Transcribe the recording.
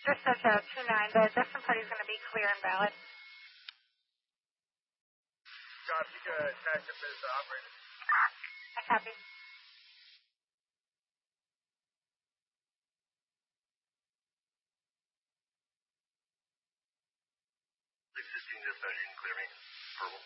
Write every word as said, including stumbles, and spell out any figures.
Research out two nine, the destined party is going to be clear and valid. Job, you can attack him as the operator. I copy. Existing dispatch, you can clear me. Verbal.